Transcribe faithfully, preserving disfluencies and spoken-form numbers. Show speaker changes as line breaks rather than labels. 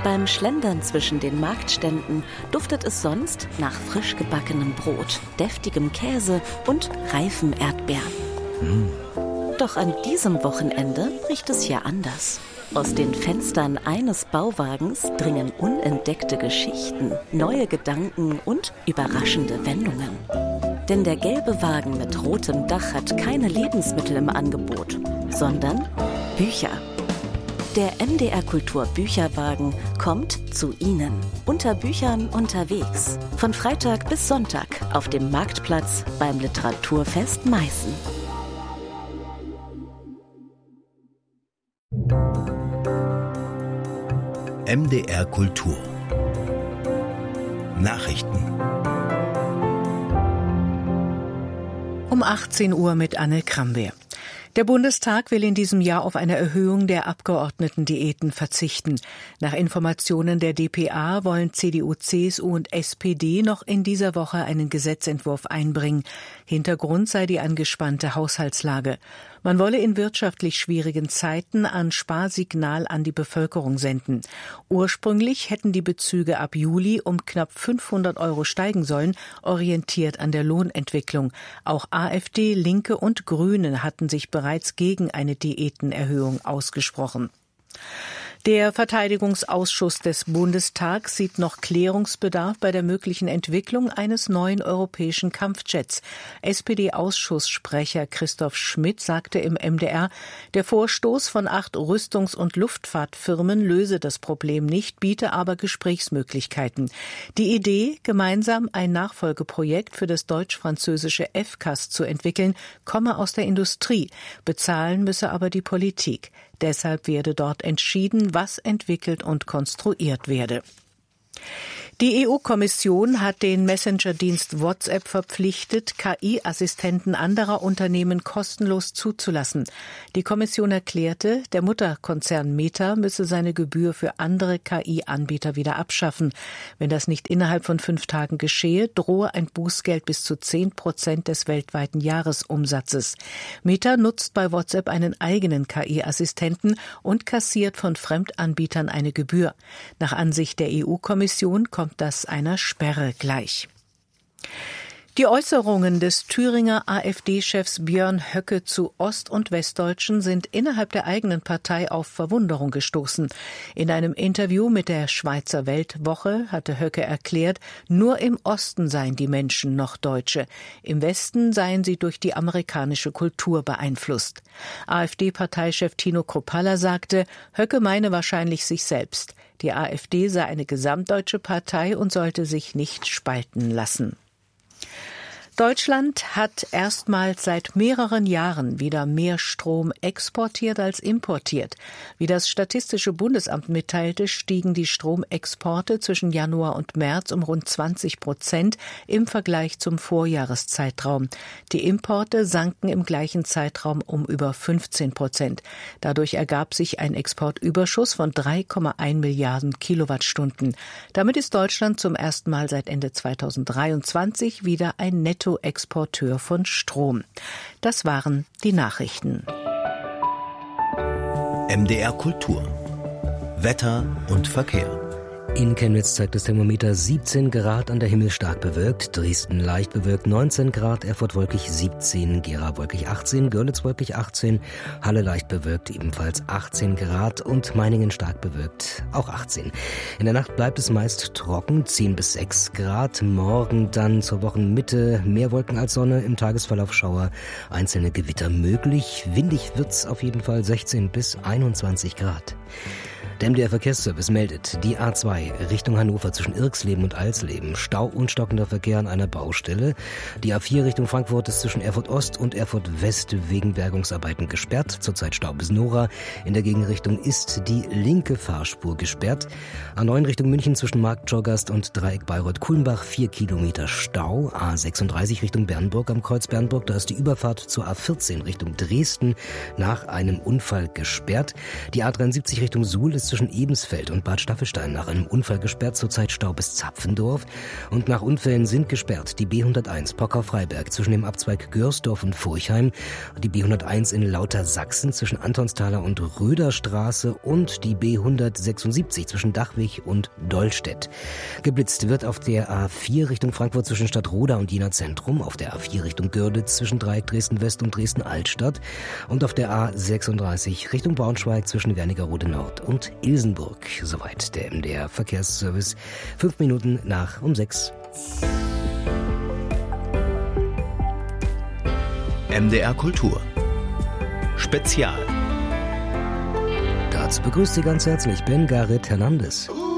Beim Schlendern zwischen den Marktständen duftet es sonst nach frisch gebackenem Brot, deftigem Käse und reifen Erdbeeren. Mm. Doch an diesem Wochenende riecht es hier anders. Aus den Fenstern eines Bauwagens dringen unentdeckte Geschichten, neue Gedanken und überraschende Wendungen. Denn der gelbe Wagen mit rotem Dach hat keine Lebensmittel im Angebot, sondern Bücher. Der M D R Kultur Bücherwagen kommt zu Ihnen. Unter Büchern unterwegs. Von Freitag bis Sonntag auf dem Marktplatz beim Literaturfest Meißen.
M D R Kultur Nachrichten
Um achtzehn Uhr mit Anne Krambeer. Der Bundestag will in diesem Jahr auf eine Erhöhung der Abgeordnetendiäten verzichten. Nach Informationen der D P A wollen C D U, C S U und S P D noch in dieser Woche einen Gesetzentwurf einbringen. Hintergrund sei die angespannte Haushaltslage. Man wolle in wirtschaftlich schwierigen Zeiten ein Sparsignal an die Bevölkerung senden. Ursprünglich hätten die Bezüge ab Juli um knapp fünfhundert Euro steigen sollen, orientiert an der Lohnentwicklung. Auch AfD, Linke und Grüne hatten sich bereits gegen eine Diätenerhöhung ausgesprochen. Der Verteidigungsausschuss des Bundestags sieht noch Klärungsbedarf bei der möglichen Entwicklung eines neuen europäischen Kampfjets. S P D-Ausschusssprecher Christoph Schmidt sagte im M D R, der Vorstoß von acht Rüstungs- und Luftfahrtfirmen löse das Problem nicht, biete aber Gesprächsmöglichkeiten. Die Idee, gemeinsam ein Nachfolgeprojekt für das deutsch-französische F C A S zu entwickeln, komme aus der Industrie. Bezahlen müsse aber die Politik. Deshalb werde dort entschieden, was entwickelt und konstruiert werde. Die E U-Kommission hat den Messenger-Dienst WhatsApp verpflichtet, K I-Assistenten anderer Unternehmen kostenlos zuzulassen. Die Kommission erklärte, der Mutterkonzern Meta müsse seine Gebühr für andere K I-Anbieter wieder abschaffen. Wenn das nicht innerhalb von fünf Tagen geschehe, drohe ein Bußgeld bis zu zehn Prozent des weltweiten Jahresumsatzes. Meta nutzt bei WhatsApp einen eigenen K I-Assistenten und kassiert von Fremdanbietern eine Gebühr. Nach Ansicht der E U-Kommission kommt das einer Sperre gleich. Die Äußerungen des Thüringer AfD-Chefs Björn Höcke zu Ost- und Westdeutschen sind innerhalb der eigenen Partei auf Verwunderung gestoßen. In einem Interview mit der Schweizer Weltwoche hatte Höcke erklärt, nur im Osten seien die Menschen noch Deutsche. Im Westen seien sie durch die amerikanische Kultur beeinflusst. AfD-Parteichef Tino Kruppalla sagte, Höcke meine wahrscheinlich sich selbst. Die AfD sei eine gesamtdeutsche Partei und sollte sich nicht spalten lassen. Deutschland hat erstmals seit mehreren Jahren wieder mehr Strom exportiert als importiert. Wie das Statistische Bundesamt mitteilte, stiegen die Stromexporte zwischen Januar und März um rund zwanzig Prozent im Vergleich zum Vorjahreszeitraum. Die Importe sanken im gleichen Zeitraum um über fünfzehn Prozent. Dadurch ergab sich ein Exportüberschuss von drei Komma eins Milliarden Kilowattstunden. Damit ist Deutschland zum ersten Mal seit Ende zweitausenddreiundzwanzig wieder ein Netto Exporteur von Strom. Das waren die Nachrichten.
M D R Kultur. Wetter und Verkehr.
In Chemnitz zeigt das Thermometer siebzehn Grad, an der Himmel stark bewölkt, Dresden leicht bewölkt neunzehn Grad, Erfurt wolkig siebzehn, Gera wolkig achtzehn, Görlitz wolkig achtzehn, Halle leicht bewölkt ebenfalls achtzehn Grad und Meiningen stark bewölkt auch achtzehn. In der Nacht bleibt es meist trocken, zehn bis sechs Grad, morgen dann zur Wochenmitte mehr Wolken als Sonne, im Tagesverlauf Schauer, einzelne Gewitter möglich, windig wird's auf jeden Fall sechzehn bis einundzwanzig Grad. Der M D R-Verkehrsservice meldet, die A zwei Richtung Hannover zwischen Irxleben und Alsleben, Stau und stockender Verkehr an einer Baustelle. Die A vier Richtung Frankfurt ist zwischen Erfurt Ost und Erfurt West wegen Bergungsarbeiten gesperrt. Zurzeit Stau bis Nora. In der Gegenrichtung ist die linke Fahrspur gesperrt. A neun Richtung München zwischen Marktschorgast und Dreieck Bayreuth-Kulmbach, vier Kilometer Stau. A sechsunddreißig Richtung Bernburg am Kreuz Bernburg, da ist die Überfahrt zur A vierzehn Richtung Dresden nach einem Unfall gesperrt. Die A dreiundsiebzig Richtung Suhl null ist zwischen Ebensfeld und Bad Staffelstein nach einem Unfall gesperrt, zurzeit Stau bis Zapfendorf. Und nach Unfällen sind gesperrt die B hunderteins Pockau-Freiberg zwischen dem Abzweig Görsdorf und Furchheim, die B hunderteins in Lautersachsen zwischen Antonsthaler und Röderstraße und die B hundertsechsundsiebzig zwischen Dachwig und Dollstedt. Geblitzt wird auf der A vier Richtung Frankfurt zwischen Stadtroda und Jena Zentrum, auf der A vier Richtung Görlitz zwischen Dreieck Dresden-West und Dresden-Altstadt und auf der A sechsunddreißig Richtung Braunschweig zwischen Wernigerode Nord und Ilsenburg. Soweit der M D R Verkehrsservice. Fünf Minuten nach um sechs.
M D R Kultur Spezial.
Dazu begrüßt Sie ganz herzlich Ben Garrett Hernandez.